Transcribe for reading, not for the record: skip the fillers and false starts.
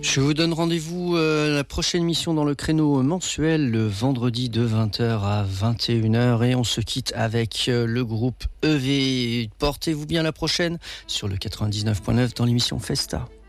Je vous donne rendez-vous la prochaine émission dans le créneau mensuel, le vendredi de 20h à 21h. Et on se quitte avec le groupe EV. Portez-vous bien la prochaine sur le 99.9 dans l'émission Festa.